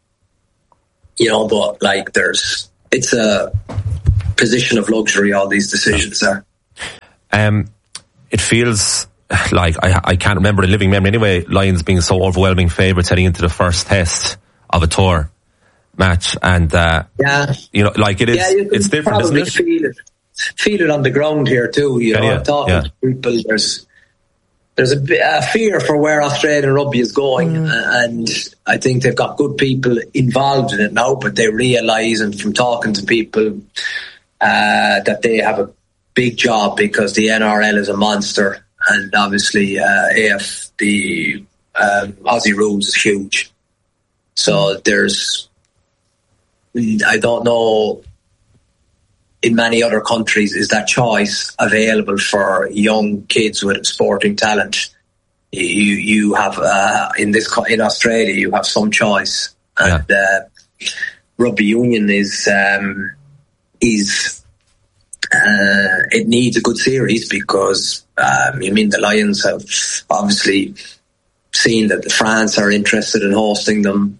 [SPEAKER 6] you know, but like there's, it's a position of luxury, all these decisions are.
[SPEAKER 2] Um, it feels like, I, I can't remember in living memory anyway, Lions being so overwhelming favourites heading into the first test of a tour match. And, uh,
[SPEAKER 6] yeah,
[SPEAKER 2] you know, like it is,
[SPEAKER 6] yeah,
[SPEAKER 2] it's different, isn't it?
[SPEAKER 6] Feel it. Feel it on the ground here too, you know,
[SPEAKER 2] yeah,
[SPEAKER 6] talking
[SPEAKER 2] yeah.
[SPEAKER 6] to people, there's there's a, a fear for where Australian rugby is going, mm. and I think they've got good people involved in it now, but they realise, and from talking to people, uh, that they have a big job because the N R L is a monster, and obviously uh, A F, the um, Aussie rules is huge. So there's, I don't know, in many other countries, is that choice available for young kids with sporting talent. You you have uh, in this in Australia you have some choice, and yeah. uh, rugby union is um, is uh, it needs a good series because um, I mean the Lions have obviously seen that the France are interested in hosting them.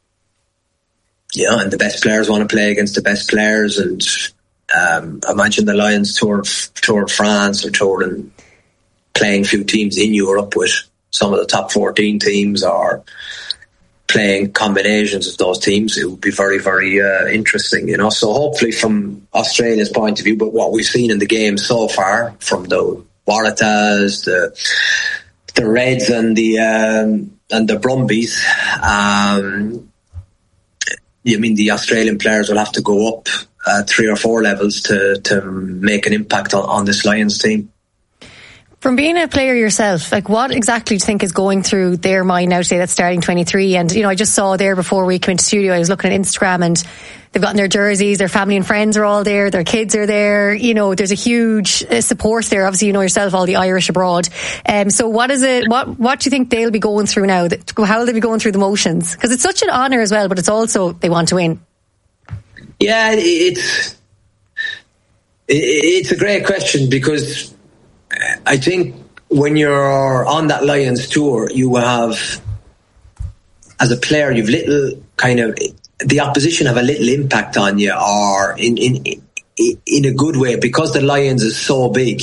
[SPEAKER 6] Yeah, and the best players want to play against the best players, and Um, imagine the Lions tour tour France or touring, playing a few teams in Europe with some of the top fourteen teams, or playing combinations of those teams. It would be very, very uh, interesting, you know. So hopefully, from Australia's point of view, but what we've seen in the game so far, from the Waratahs, the the Reds, and the um, and the Brumbies, um, I mean, the Australian players will have to go up Uh, three or four levels to, to make an impact on, on this Lions team.
[SPEAKER 3] From being a player yourself, like what exactly do you think is going through their mind now today that's starting twenty-three? And, you know, I just saw there before we came into studio, I was looking at Instagram and they've gotten their jerseys, their family and friends are all there, their kids are there, you know, there's a huge uh, support there. Obviously, you know yourself, all the Irish abroad. Um, so what is it, what, what do you think they'll be going through now? How will they be going through the motions? Because it's such an honour as well, but it's also, they want to win.
[SPEAKER 6] Yeah, it's it's a great question because I think when you're on that Lions tour, you have, as a player, you've little kind of, the opposition have a little impact on you, or in in in a good way, because the Lions is so big,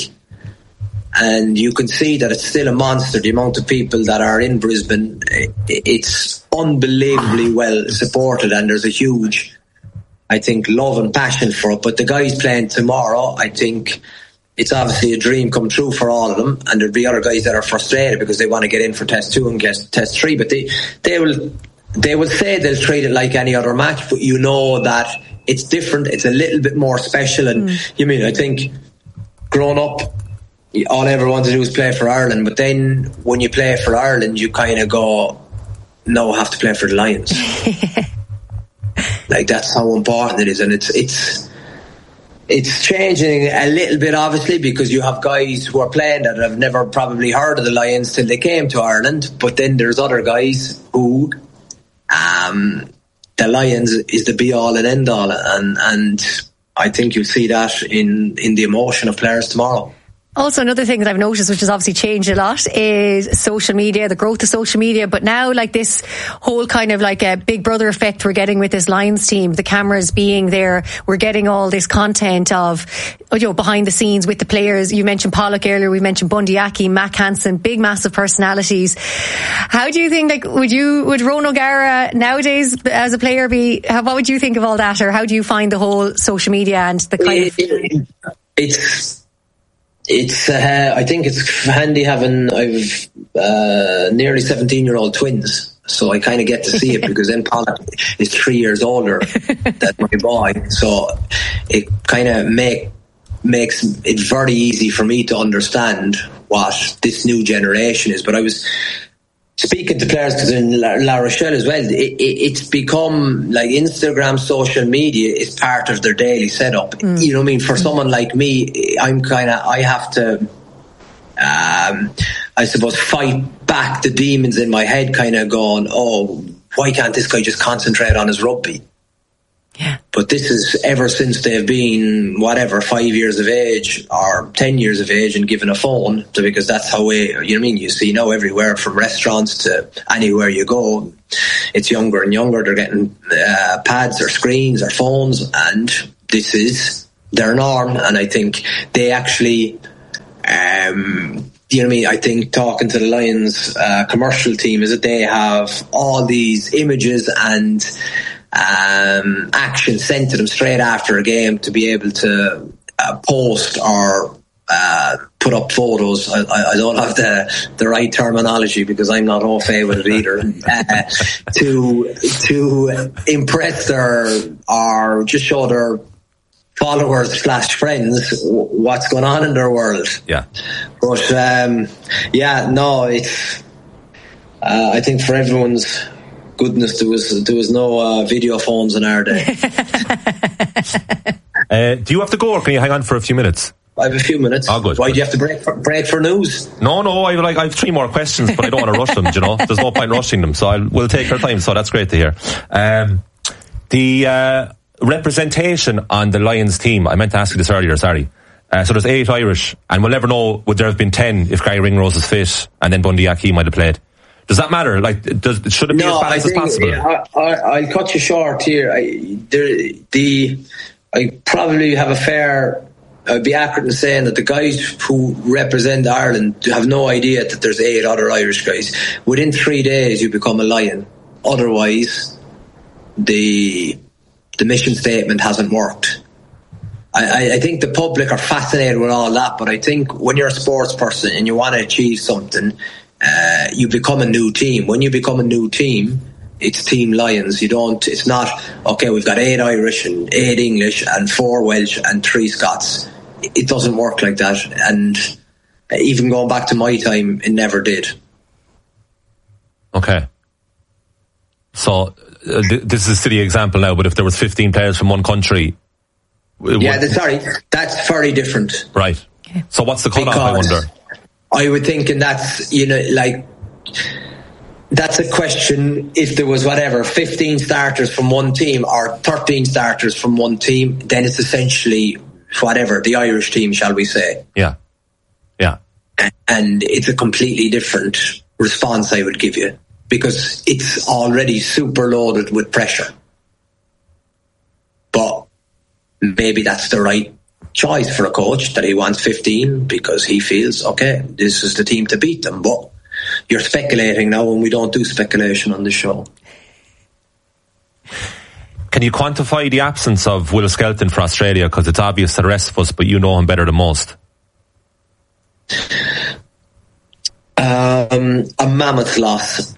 [SPEAKER 6] and you can see that it's still a monster. The amount of people that are in Brisbane, it's unbelievably well supported, and there's a huge, I think, love and passion for it. But the guys playing tomorrow, I think it's obviously a dream come true for all of them, and there'll be other guys that are frustrated because they want to get in for test two and get test three, but they they will they will say they'll treat it like any other match, but you know that it's different, it's a little bit more special. And mm. you mean, I think growing up, all I ever wanted to do was play for Ireland, but then when you play for Ireland, you kind of go, no, I have to play for the Lions. Like, that's how important it is. And it's it's it's changing a little bit, obviously, because you have guys who are playing that have never probably heard of the Lions till they came to Ireland, but then there's other guys who um the Lions is the be all and end all, and and I think you'll see that in in the emotion of players tomorrow.
[SPEAKER 3] Also, another thing that I've noticed, which has obviously changed a lot, is social media, the growth of social media. But now, like, this whole kind of like a Big Brother effect we're getting with this Lions team, the cameras being there, we're getting all this content of, you know, behind the scenes with the players. You mentioned Pollock earlier, we mentioned Bundy Aki, Mac Hansen, big, massive personalities. How do you think, like, would you, would Ronan O'Gara nowadays as a player be, how, what would you think of all that? Or how do you find the whole social media and the kind
[SPEAKER 6] it, of... It's... It's. Uh, I think it's handy having. I've uh, nearly seventeen-year-old twins, so I kind of get to see it because then Pollock is three years older than my boy, so it kind of make makes it very easy for me to understand what this new generation is. But I was speaking to players because in La, La Rochelle as well, it, it, it's become like Instagram, social media is part of their daily setup. Mm. You know what I mean? For someone like me, I'm kind of, I have to, um, I suppose, fight back the demons in my head, kind of going, oh, why can't this guy just concentrate on his rugby?
[SPEAKER 3] Yeah.
[SPEAKER 6] But this is ever since they've been, whatever, five years of age or ten years of age and given a phone, so because that's how we, you know what I mean? You see now everywhere from restaurants to anywhere you go, it's younger and younger. They're getting uh, pads or screens or phones, and this is their norm. And I think they actually, um, you know what I mean? I think talking to the Lions uh, commercial team is that they have all these images and um, action sent to them straight after a game to be able to uh, post or uh, put up photos. I, I don't have the, the right terminology because I'm not au fait with it either. uh, to to impress their or just show their followers slash friends what's going on in their world.
[SPEAKER 2] Yeah.
[SPEAKER 6] But um, yeah, no, it's. Uh, I think for everyone's goodness, there was there was no uh, video phones in our day.
[SPEAKER 2] uh, do you have to go, or can you hang on for a few minutes?
[SPEAKER 6] I have a few minutes.
[SPEAKER 2] Oh, good.
[SPEAKER 6] Why
[SPEAKER 2] good.
[SPEAKER 6] do you have to break for, break for news?
[SPEAKER 2] No, no. I like I have three more questions, but I don't want to rush them. You know, there's no point rushing them. So I'll, we'll take our time. So that's great to hear. Um, the uh, representation on the Lions team. I meant to ask you this earlier. Sorry. Uh, so there's eight Irish, and we'll never know would there have been ten if Gary Ringrose is fit, and then Bundy Aki might have played. Does that matter? Like, does should it be
[SPEAKER 6] no,
[SPEAKER 2] as balanced
[SPEAKER 6] I think,
[SPEAKER 2] as possible?
[SPEAKER 6] I, I, I'll cut you short here. I, the, the I probably have a fair. I'd be accurate in saying that the guys who represent Ireland have no idea that there's eight other Irish guys. Within three days, you become a Lion. Otherwise, the the mission statement hasn't worked. I, I think the public are fascinated with all that, but I think when you're a sports person and you want to achieve something, uh, you become a new team. When you become a new team, it's Team Lions. You don't. It's not okay. We've got eight Irish and eight English and four Welsh and three Scots. It doesn't work like that. And even going back to my time, it never did.
[SPEAKER 2] Okay. So uh, th- this is a silly example now, but if there was fifteen players from one country,
[SPEAKER 6] yeah, would, sorry, that's very different.
[SPEAKER 2] Right. Okay. So what's the cutoff? I wonder.
[SPEAKER 6] I would think, and that's you know like. That's a question. If there was whatever fifteen starters from one team or thirteen starters from one team, then it's essentially whatever the Irish team, shall we say?
[SPEAKER 2] Yeah, yeah.
[SPEAKER 6] And it's a completely different response I would give you because it's already super loaded with pressure. But maybe that's the right choice for a coach that he wants fifteen because he feels okay, this is the team to beat them, but. You're speculating now, and we don't do speculation on the show.
[SPEAKER 2] Can you quantify the absence of Will Skelton for Australia? Because it's obvious to the rest of us, but you know him better than most.
[SPEAKER 6] Um, a mammoth loss.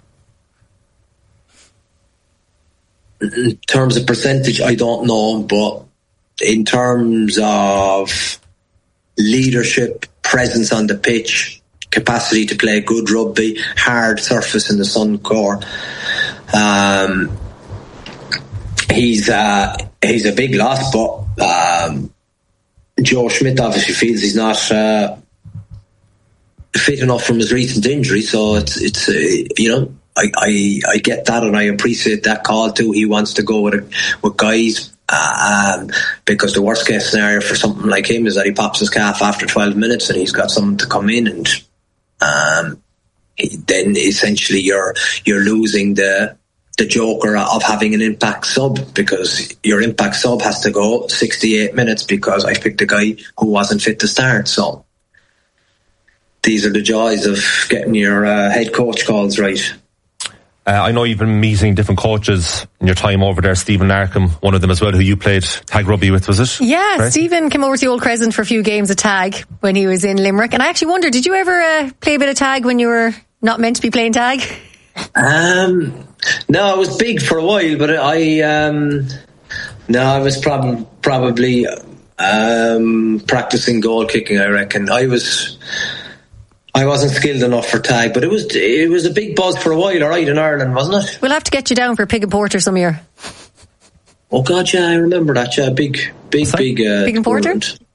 [SPEAKER 6] In terms of percentage, I don't know, but in terms of leadership, presence on the pitch, capacity to play good rugby, hard surface in the Sun core. Um, he's uh, he's a big loss, but um, Joe Schmidt obviously feels he's not uh, fit enough from his recent injury. So it's it's uh, you know I, I I get that and I appreciate that call too. He wants to go with a, with guys. Uh, um, because the worst case scenario for something like him is that he pops his calf after twelve minutes and he's got someone to come in and um, then essentially you're you're losing the the joker of having an impact sub because your impact sub has to go sixty-eight minutes because I picked a guy who wasn't fit to start. So these are the joys of getting your uh, head coach calls right.
[SPEAKER 2] Uh, I know you've been meeting different coaches in your time over there. Stephen Larkham, one of them as well, who you played tag rugby with, was it?
[SPEAKER 3] Yeah,
[SPEAKER 2] right? Stephen
[SPEAKER 3] came over to the Old Crescent for a few games of tag when he was in Limerick. And I actually wondered, did you ever uh, play a bit of tag when you were not meant to be playing tag?
[SPEAKER 6] Um, no, I was big for a while, but I um, no, I was prob- probably um, practicing goal kicking. I reckon I was. I wasn't skilled enough for tag, but it was it was a big buzz for a while, all right, in Ireland, wasn't it?
[SPEAKER 3] We'll have to get you down for Pig and Porter some year.
[SPEAKER 6] Oh God, yeah, I remember that. Yeah, big, big, big. Uh,
[SPEAKER 3] Pig and Porter.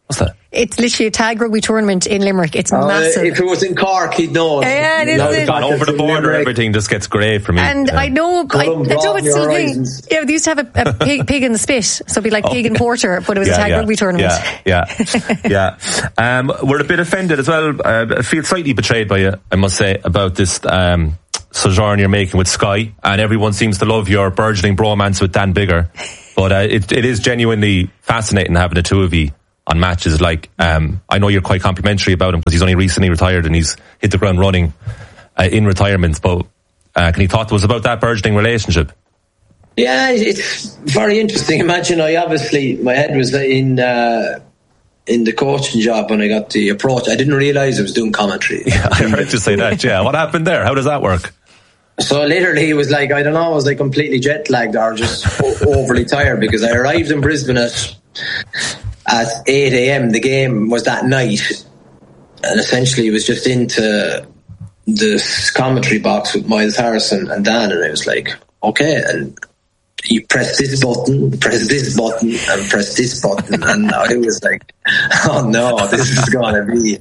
[SPEAKER 2] What's that?
[SPEAKER 3] It's literally a tag rugby tournament in Limerick. It's
[SPEAKER 6] uh,
[SPEAKER 3] massive.
[SPEAKER 6] If it was in Cork, he'd know.
[SPEAKER 3] Yeah, it is.
[SPEAKER 6] No,
[SPEAKER 3] It.
[SPEAKER 2] Gone over the border, everything just gets grey for me.
[SPEAKER 3] And
[SPEAKER 2] yeah.
[SPEAKER 3] I know, I, I know it's still being,
[SPEAKER 6] horizons.
[SPEAKER 3] yeah, they used to have a, a pig, pig in the spit, so it'd be like
[SPEAKER 2] Oh,
[SPEAKER 3] pig and porter, but it was
[SPEAKER 2] yeah,
[SPEAKER 3] a tag
[SPEAKER 2] yeah,
[SPEAKER 3] rugby tournament.
[SPEAKER 2] Yeah, yeah, yeah. Um, we're a bit offended as well. Uh, I feel slightly betrayed by you, I must say, about this um, sojourn you're making with Sky, and everyone seems to love your burgeoning bromance with Dan Biggar. But uh, it, it is genuinely fascinating having the two of you on matches. Like, um, I know you're quite complimentary about him because he's only recently retired and he's hit the ground running uh, in retirement. But uh, can you talk to us about that burgeoning relationship?
[SPEAKER 6] Yeah, it's very interesting. Imagine, I obviously, my head was in uh, in the coaching job when I got the approach. I didn't realise I was doing commentary.
[SPEAKER 2] Yeah, I heard you say that, yeah. What happened there? How does that work?
[SPEAKER 6] So literally it was like, I don't know, I was like completely jet lagged or just overly tired, because I arrived in Brisbane at at eight a.m. The game was that night, and essentially it was just into the commentary box with Miles Harrison and Dan, and I was like, okay, and you press this button, press this button, and press this button, and I was like, oh no, this is gonna be.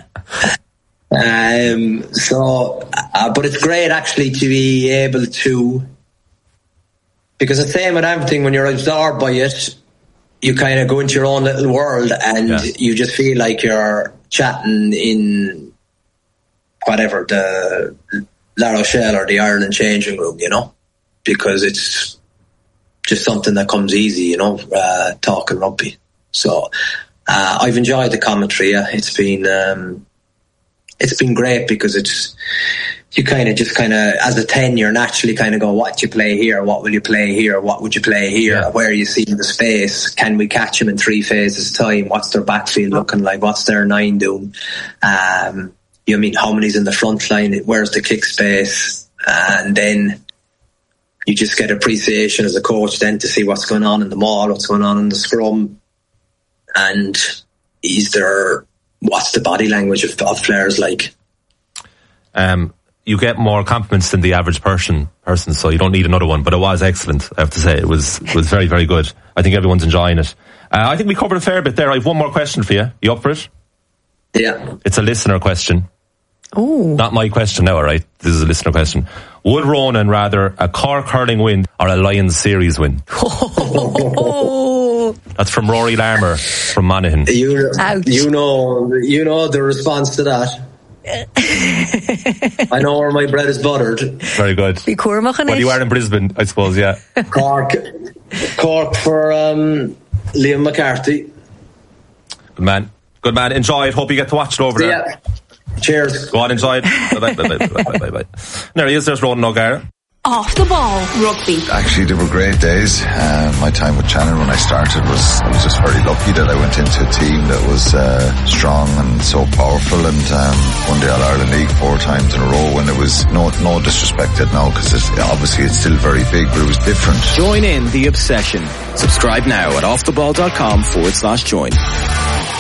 [SPEAKER 6] Um, so, uh, but it's great actually to be able to, because the same with everything, when you're absorbed by it, you kind of go into your own little world, and yeah. you just feel like you're chatting in whatever, the La Rochelle or the Ireland changing room, you know, because it's just something that comes easy, you know, uh, talking rugby. So uh, I've enjoyed the commentary. Yeah. It's been um, it's been great, because it's, you kind of just kind of, as a ten, you're naturally kind of go, what do you play here? What will you play here? What would you play here?
[SPEAKER 2] Yeah.
[SPEAKER 6] Where are you seeing the space? Can we catch them in three phases time? What's their backfield looking like? What's their nine doing? Um, you know, I mean, how many's in the front line? Where's the kick space? And then you just get appreciation as a coach then to see what's going on in the maul, what's going on in the scrum, and is there, what's the body language of, of players like?
[SPEAKER 2] Um, you get more compliments than the average person, person, so you don't need another one. But it was excellent, I have to say. It was was very, very good. I think everyone's enjoying it. Uh, I think we covered a fair bit there. I have one more question for you. You up for it?
[SPEAKER 6] Yeah.
[SPEAKER 2] It's a listener question.
[SPEAKER 3] Oh.
[SPEAKER 2] Not my question now, all right? This is a listener question. Would Ronan rather a Cork hurling win or a Lions series win? That's from Rory Larmer from Monaghan.
[SPEAKER 6] You,
[SPEAKER 3] Ouch.
[SPEAKER 6] you know, you know the response to that. I know where my bread is buttered.
[SPEAKER 2] Very good. Well, you are in Brisbane, I suppose, yeah.
[SPEAKER 6] Cork, Cork for um, Liam McCarthy.
[SPEAKER 2] Good man. Good man. Enjoy it. Hope you get to watch it over there.
[SPEAKER 6] Yeah. Cheers.
[SPEAKER 2] Go on, enjoy it. Bye bye bye bye bye bye bye. There he is. There's Ronan O'Gara.
[SPEAKER 7] Off the ball rugby.
[SPEAKER 8] Actually, they were great days. Uh, my time with Shannon when I started was, I was just very lucky that I went into a team that was uh, strong and so powerful, and um, won the All-Ireland League four times in a row, and it was no no disrespected now, because it's, obviously it's still very big, but it was different.
[SPEAKER 4] Join in the obsession. Subscribe now at offtheball.com forward slash join.